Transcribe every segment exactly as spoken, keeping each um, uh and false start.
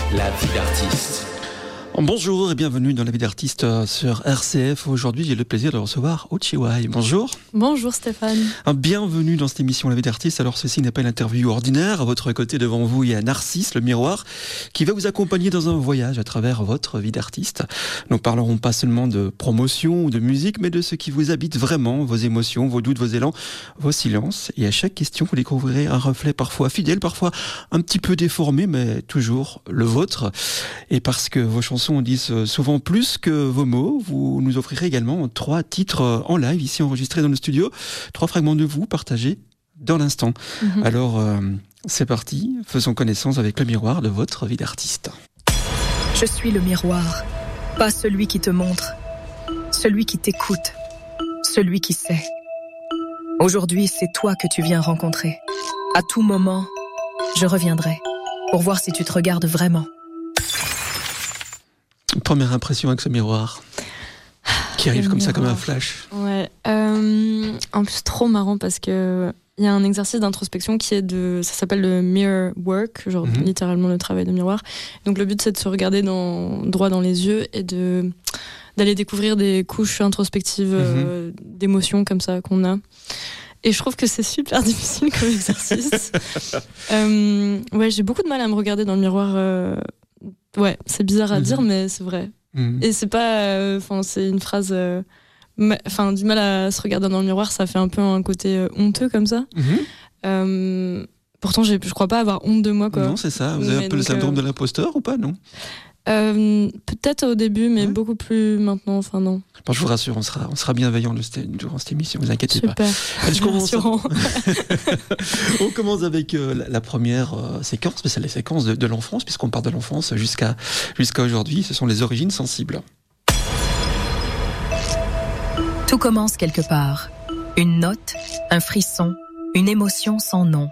La vie d'artiste. Bonjour et bienvenue dans La vie d'artiste sur R C F. Aujourd'hui, j'ai le plaisir de recevoir Ochiwai. Bonjour. Bonjour Stéphane. Bienvenue dans cette émission La vie d'artiste. Alors, ceci n'est pas une interview ordinaire. À votre côté, devant vous, il y a Narcisse, le miroir, qui va vous accompagner dans un voyage à travers votre vie d'artiste. Nous parlerons pas seulement de promotion ou de musique, mais de ce qui vous habite vraiment, vos émotions, vos doutes, vos élans, vos silences. Et à chaque question, vous découvrirez un reflet parfois fidèle, parfois un petit peu déformé, mais toujours le vôtre. Et parce que vos chansons disent souvent plus que vos mots, vous nous offrirez également trois titres en live, ici enregistrés dans le studio, trois fragments de vous partagés dans l'instant. Mm-hmm. Alors, euh, c'est parti, faisons connaissance avec le miroir de votre vie d'artiste. Je suis le miroir, pas celui qui te montre, celui qui t'écoute, celui qui sait. Aujourd'hui, c'est toi que tu viens rencontrer. À tout moment, je reviendrai pour voir si tu te regardes vraiment. Première impression avec ce miroir qui arrive le comme miroir. ça, comme un flash. Ouais. Euh, en plus, trop marrant parce que il y a un exercice d'introspection qui est de, ça s'appelle le mirror work, genre mm-hmm. littéralement le travail de miroir. Donc le but c'est de se regarder dans, droit dans les yeux et de d'aller découvrir des couches introspectives mm-hmm. euh, d'émotions comme ça qu'on a. Et je trouve que c'est super difficile comme exercice. euh, ouais, j'ai beaucoup de mal à me regarder dans le miroir. Euh, Ouais, c'est bizarre à mmh. dire, mais c'est vrai. Mmh. Et c'est pas, enfin, euh, c'est une phrase, enfin, euh, du mal à se regarder dans le miroir, ça fait un peu un côté euh, honteux comme ça. Mmh. Euh, pourtant, j'ai, je crois pas avoir honte de moi, quoi. Non, c'est ça. Vous avez mais un peu donc, le syndrome euh... de l'imposteur ou pas, non? Euh, peut-être au début, mais ouais. beaucoup plus maintenant. Enfin non. Bon, je vous rassure, on sera, on sera bienveillant durant cette émission. Vous inquiétez Super. pas. Je commence. Super. On commence avec euh, la, la première euh, séquence, mais c'est les séquences de, de l'enfance, puisqu'on part de l'enfance jusqu'à jusqu'à aujourd'hui. Ce sont les origines sensibles. Tout commence quelque part. Une note, un frisson, une émotion sans nom.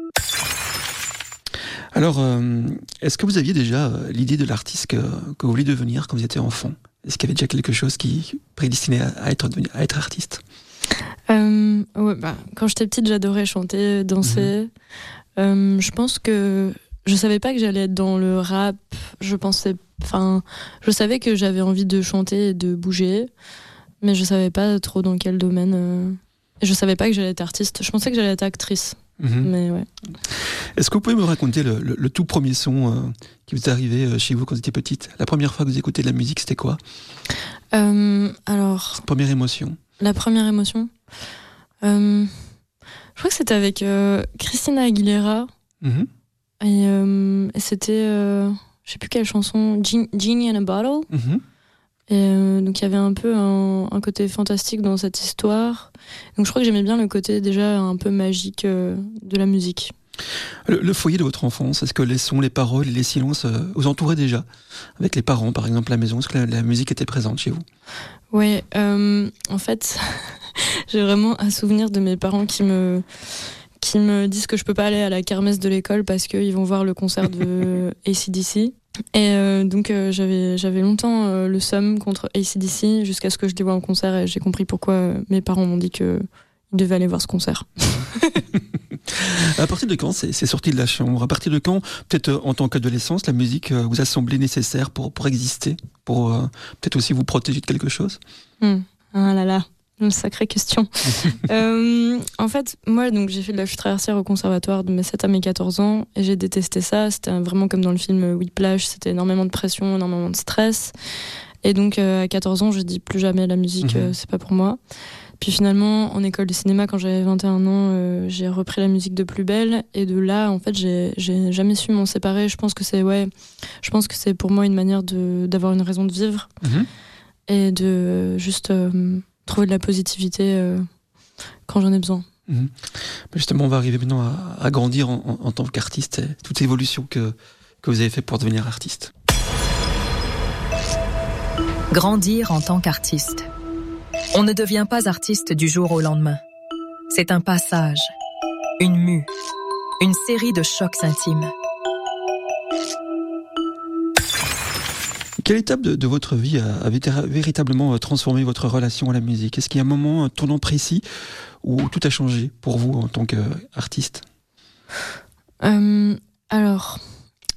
Alors, euh, est-ce que vous aviez déjà euh, l'idée de l'artiste que, que vous vouliez devenir quand vous étiez enfant? Est-ce qu'il y avait déjà quelque chose qui prédestinait à, à, être, à être artiste? euh, ouais, bah, Quand j'étais petite, j'adorais chanter, danser. Mmh. Euh, je pense que je savais pas que j'allais être dans le rap. Je pensais, enfin, je savais que j'avais envie de chanter et de bouger, mais je savais pas trop dans quel domaine. Euh... Et je savais pas que j'allais être artiste. Je pensais que j'allais être actrice. Mmh. Mais ouais. Est-ce que vous pouvez me raconter le, le, le tout premier son euh, qui vous est arrivé euh, chez vous quand vous étiez petite? La première fois que vous écoutez de la musique, c'était quoi? euh, Alors. Première émotion. La première émotion. Euh, je crois que c'était avec euh, Christina Aguilera. Mmh. Et, euh, et c'était, euh, je sais plus quelle chanson, Gen- Genie in a Bottle. Mmh. Et euh, donc il y avait un peu un, un côté fantastique dans cette histoire. Donc je crois que j'aimais bien le côté déjà un peu magique euh, de la musique. Le, le foyer de votre enfance, est-ce que les sons, les paroles et les silences euh, vous entouraient déjà? Avec les parents par exemple à la maison, est-ce que la, la musique était présente chez vous? Ouais, euh, en fait j'ai vraiment un souvenir de mes parents qui me... qui me disent que je peux pas aller à la kermesse de l'école parce qu'ils vont voir le concert de A C D C. Et euh, donc euh, j'avais, j'avais longtemps euh, le seum contre A C D C jusqu'à ce que je les vois en concert et j'ai compris pourquoi euh, mes parents m'ont dit qu'ils devaient aller voir ce concert. À partir de quand c'est, c'est sorti de la chambre? À partir de quand, peut-être euh, en tant qu'adolescence, la musique euh, vous a semblé nécessaire pour, pour exister, pour euh, peut-être aussi vous protéger de quelque chose? mmh. Ah là là, une sacrée question. euh, en fait, moi, donc, j'ai fait de la flûte traversière au conservatoire de mes sept à mes quatorze ans et j'ai détesté ça. C'était vraiment comme dans le film Whiplash, c'était énormément de pression, énormément de stress. Et donc, euh, à quatorze ans, je dis plus jamais la musique, mmh. euh, c'est pas pour moi. Puis finalement, en école de cinéma, quand j'avais vingt et un ans, euh, j'ai repris la musique de plus belle. Et de là, en fait, j'ai, j'ai jamais su m'en séparer. Je pense que c'est, ouais, je pense que c'est pour moi une manière de, d'avoir une raison de vivre mmh. et de juste euh, trouver de la positivité euh, quand j'en ai besoin. Mmh. Justement, on va arriver maintenant à, à grandir en, en, en tant qu'artiste et toute l'évolution que, que vous avez fait pour devenir artiste. Grandir en tant qu'artiste. On ne devient pas artiste du jour au lendemain. C'est un passage, une mue, une série de chocs intimes. Quelle étape de, de votre vie a, a véritablement transformé votre relation à la musique? Est-ce qu'il y a un moment, un tournant précis où tout a changé pour vous en tant qu'artiste? euh, Alors,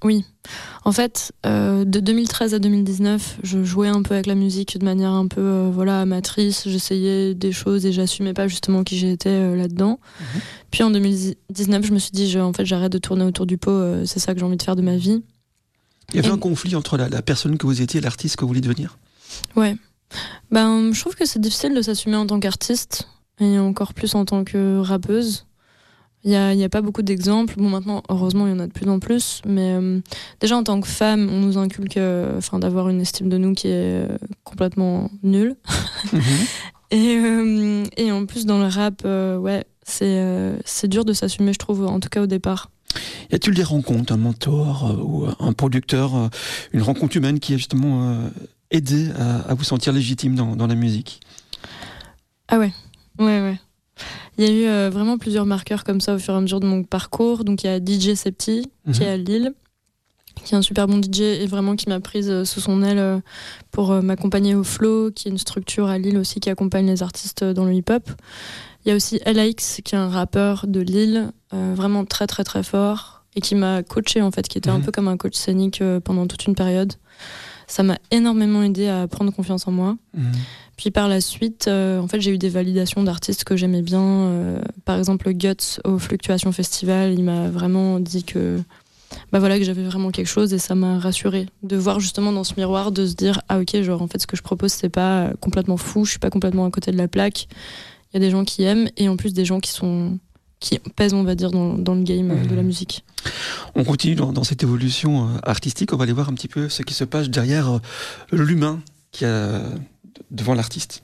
Oui. En fait, euh, de deux mille treize à deux mille dix-neuf, je jouais un peu avec la musique de manière un peu euh, voilà, amatrice. J'essayais des choses et j'assumais pas justement qui j'étais euh, là-dedans. Mmh. Puis en deux mille dix-neuf, je me suis dit, je, en fait, j'arrête de tourner autour du pot. Euh, c'est ça que j'ai envie de faire de ma vie. Il y avait et... un conflit entre la, la personne que vous étiez et l'artiste que vous vouliez devenir. Ouais. Ben, je trouve que c'est difficile de s'assumer en tant qu'artiste et encore plus en tant que rappeuse. Il n'y a, y a pas beaucoup d'exemples. Bon, maintenant, heureusement, il y en a de plus en plus. Mais euh, déjà, en tant que femme, on nous inculque euh, d'avoir une estime de nous qui est euh, complètement nulle. Mmh. et, euh, et en plus, dans le rap, euh, ouais, c'est, euh, c'est dur de s'assumer, je trouve, en tout cas au départ. Y a-t-il des rencontres, un mentor euh, ou un producteur, euh, une rencontre humaine qui a justement euh, aidé à, à vous sentir légitime dans, dans la musique ? Ah ouais, ouais, ouais. Il y a eu euh, vraiment plusieurs marqueurs comme ça au fur et à mesure de mon parcours. Donc il y a D J Septi, mmh. qui est à Lille, qui est un super bon D J et vraiment qui m'a prise euh, sous son aile euh, pour euh, m'accompagner au Flow, qui est une structure à Lille aussi qui accompagne les artistes euh, dans le hip-hop. Il y a aussi L A X, qui est un rappeur de Lille, euh, vraiment très très très fort, et qui m'a coaché en fait, qui était mmh. un peu comme un coach scénique euh, pendant toute une période. Ça m'a énormément aidé à prendre confiance en moi. Mmh. Puis par la suite, euh, en fait, j'ai eu des validations d'artistes que j'aimais bien. Euh, par exemple, Guts au Fluctuation Festival, il m'a vraiment dit que, bah voilà, que j'avais vraiment quelque chose et ça m'a rassurée de voir justement dans ce miroir, de se dire ah ok, genre en fait ce que je propose c'est pas complètement fou, je suis pas complètement à côté de la plaque. Il y a des gens qui aiment et en plus des gens qui sont qui pèsent, on va dire, dans, dans le game mmh. de la musique. On continue dans, dans cette évolution artistique. On va aller voir un petit peu ce qui se passe derrière l'humain qui a devant l'artiste.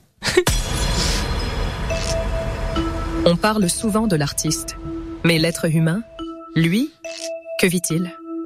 On parle souvent de l'artiste, mais l'être humain, lui, que vit-il ?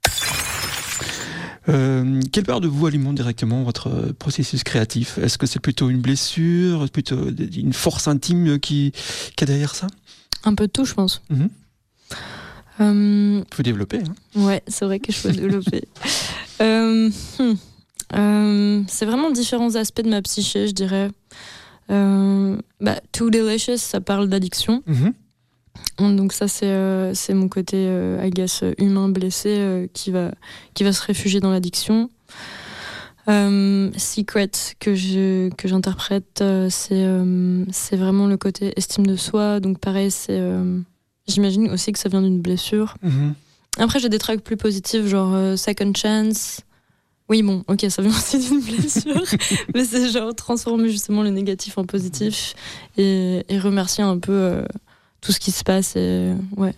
Euh, quelle part de vous alimente directement votre processus créatif ? Est-ce que c'est plutôt une blessure, plutôt une force intime qui, qui est derrière ça ? Un peu de tout, je pense. Mmh. Euh... Il faut développer. Hein. Ouais, c'est vrai que je peux développer. euh, hmm. euh, c'est vraiment différents aspects de ma psyché, je dirais. Euh, bah, Too Delicious, ça parle d'addiction. Mmh. Donc ça, c'est, euh, c'est mon côté, euh, I guess, humain blessé euh, qui, va, qui va se réfugier dans l'addiction. Euh, Secret, que, je, que j'interprète, euh, c'est, euh, c'est vraiment le côté estime de soi. Donc pareil, c'est, euh, j'imagine aussi que ça vient d'une blessure. Mmh. Après, j'ai des tracks plus positifs, genre euh, Second Chance. Oui, bon, ok, ça vient aussi d'une blessure. Mais c'est genre transformer justement le négatif en positif et, et remercier un peu euh, tout ce qui se passe. Et, ouais.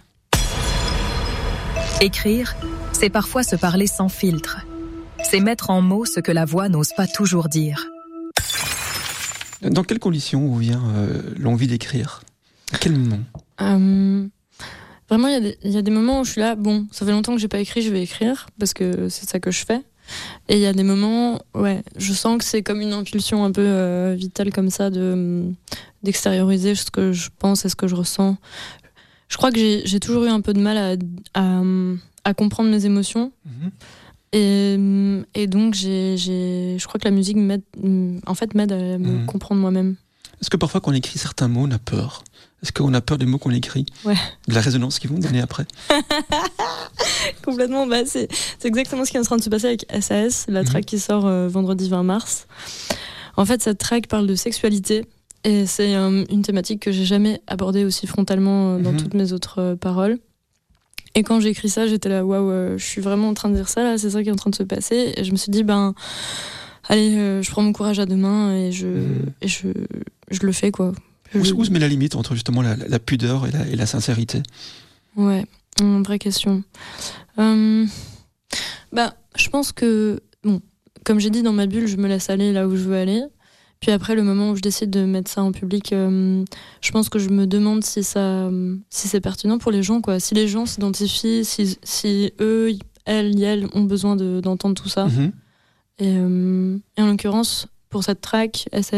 Écrire, c'est parfois se parler sans filtre. C'est mettre en mots ce que la voix n'ose pas toujours dire. Dans quelles conditions vous vient euh, l'envie d'écrire ? À quel moment ? euh, Vraiment, il y, y a des moments où je suis là, bon, ça fait longtemps que j'ai pas écrit, je vais écrire, parce que c'est ça que je fais. Et il y a des moments, ouais, je sens que c'est comme une impulsion un peu euh, vitale comme ça, de, d'extérioriser ce que je pense et ce que je ressens. Je crois que j'ai, j'ai toujours eu un peu de mal à, à, à comprendre mes émotions. Mmh. Et, et donc, j'ai, j'ai, je crois que la musique m'aide, en fait, m'aide à me mmh. comprendre moi-même. Est-ce que parfois, quand on écrit certains mots, on a peur ? Est-ce qu'on a peur des mots qu'on écrit ? Ouais. De la résonance qu'ils vont donner après ? Complètement. Bah, c'est, c'est exactement ce qui est en train de se passer avec S A S, la track mmh. qui sort euh, vendredi vingt mars. En fait, cette track parle de sexualité. Et c'est euh, une thématique que j'ai jamais abordée aussi frontalement euh, dans mmh. toutes mes autres euh, paroles. Et quand j'ai écrit ça, j'étais là, waouh, euh, je suis vraiment en train de dire ça, là, c'est ça qui est en train de se passer. Et je me suis dit, ben, allez, euh, je prends mon courage à deux mains et je, mmh. et je, je le fais, quoi. Où, où se met la limite entre justement la, la pudeur et la, et la sincérité ? Ouais, une vraie question. Euh, bah, je pense que, bon, comme j'ai dit, dans ma bulle, je me laisse aller là où je veux aller. Puis après, le moment où je décide de mettre ça en public, euh, je pense que je me demande si, ça, si c'est pertinent pour les gens, quoi. Si les gens s'identifient, si, si eux, elles, elles ont besoin de, d'entendre tout ça. Mmh. Et, euh, et en l'occurrence, pour cette track, S A S